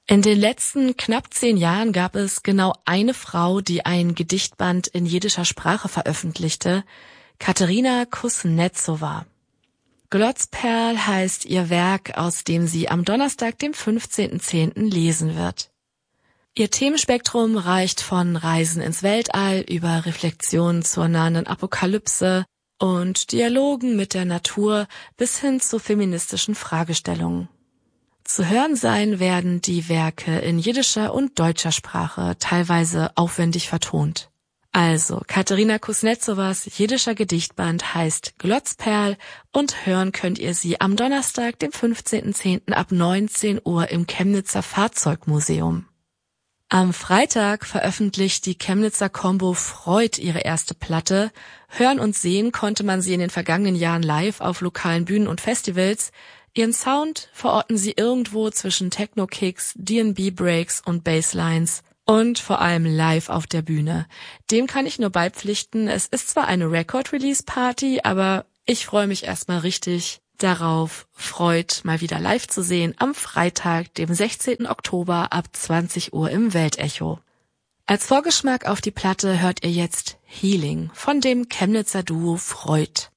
In den letzten knapp 10 Jahren gab es genau eine Frau, die ein Gedichtband in jiddischer Sprache veröffentlichte, Kateryna Kuznecova. Glotzperl heißt ihr Werk, aus dem sie am Donnerstag, dem 15.10. lesen wird. Ihr Themenspektrum reicht von Reisen ins Weltall über Reflexionen zur nahenden Apokalypse und Dialogen mit der Natur bis hin zu feministischen Fragestellungen. Zu hören sein werden die Werke in jiddischer und deutscher Sprache, teilweise aufwendig vertont. Also, Kateryna Kuznecovas jiddischer Gedichtband heißt Glotzperl und hören könnt ihr sie am Donnerstag, dem 15.10. ab 19 Uhr im Chemnitzer Fahrzeugmuseum. Am Freitag veröffentlicht die Chemnitzer Combo Freud ihre erste Platte. Hören und sehen konnte man sie in den vergangenen Jahren live auf lokalen Bühnen und Festivals. Ihren Sound verorten sie irgendwo zwischen Techno-Kicks, D&B-Breaks und Basslines und vor allem live auf der Bühne. Dem kann ich nur beipflichten. Es ist zwar eine Record-Release-Party, aber ich freue mich erstmal richtig darauf, Freud mal wieder live zu sehen am Freitag, dem 16. Oktober ab 20 Uhr im Weltecho. Als Vorgeschmack auf die Platte hört ihr jetzt Healing von dem Chemnitzer Duo Freud.